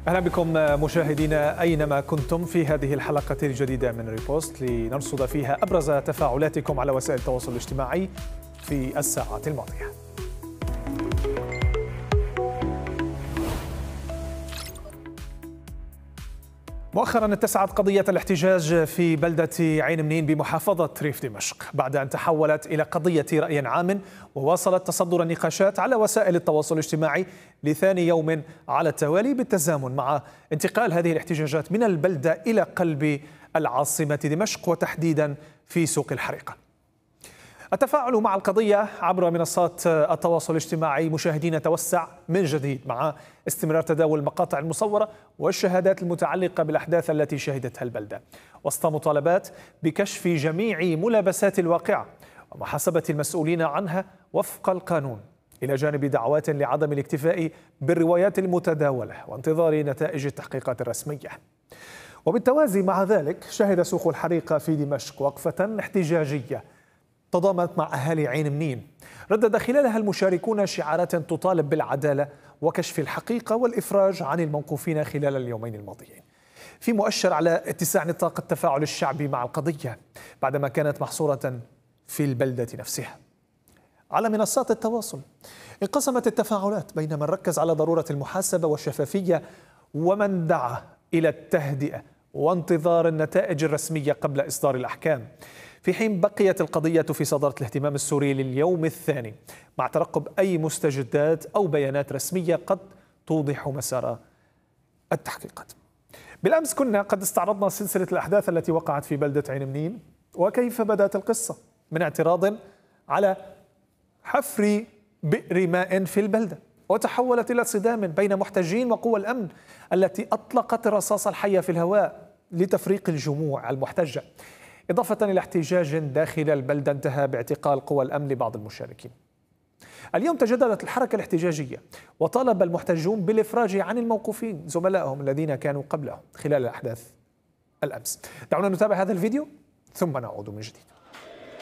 أهلا بكم مشاهدينا أينما كنتم في هذه الحلقة الجديدة من ريبوست لنرصد فيها أبرز تفاعلاتكم على وسائل التواصل الاجتماعي في الساعات الماضية. مؤخرا اتسعت قضية الاحتجاج في بلدة عين منين بمحافظة ريف دمشق بعد أن تحولت إلى قضية رأي عام، وواصلت تصدر النقاشات على وسائل التواصل الاجتماعي لثاني يوم على التوالي بالتزامن مع انتقال هذه الاحتجاجات من البلدة إلى قلب العاصمة دمشق وتحديدا في سوق الحريقة. التفاعل مع القضية عبر منصات التواصل الاجتماعي مشاهدين توسع من جديد مع استمرار تداول المقاطع المصورة والشهادات المتعلقة بالأحداث التي شهدتها البلدة، وسط مطالبات بكشف جميع ملابسات الواقعة ومحاسبة المسؤولين عنها وفق القانون، إلى جانب دعوات لعدم الاكتفاء بالروايات المتداولة وانتظار نتائج التحقيقات الرسمية. وبالتوازي مع ذلك شهد سوق الحريقة في دمشق وقفة احتجاجية تضامنت مع أهالي عين منين، ردد خلالها المشاركون شعارات تطالب بالعدالة وكشف الحقيقة والإفراج عن الموقوفين خلال اليومين الماضيين، في مؤشر على اتساع نطاق التفاعل الشعبي مع القضية بعدما كانت محصورة في البلدة نفسها. على منصات التواصل انقسمت التفاعلات بين من ركز على ضرورة المحاسبة والشفافية ومن دعا إلى التهدئة وانتظار النتائج الرسمية قبل إصدار الأحكام، في حين بقيت القضية في صدارة الاهتمام السوري لليوم الثاني مع ترقب أي مستجدات أو بيانات رسمية قد توضح مسار التحقيقات. بالأمس كنا قد استعرضنا سلسلة الأحداث التي وقعت في بلدة عين منين وكيف بدأت القصة من اعتراض على حفر بئر ماء في البلدة، وتحولت إلى صدام بين محتجين وقوى الأمن التي أطلقت الرصاص الحية في الهواء لتفريق الجموع المحتجة، إضافة إلى احتجاج داخل البلدة انتهى باعتقال قوى الأمن لبعض المشاركين. اليوم تجددت الحركة الاحتجاجية وطالب المحتجون بالإفراج عن الموقوفين زملائهم الذين كانوا قبلهم خلال الأحداث الأمس. دعونا نتابع هذا الفيديو ثم نعود من جديد.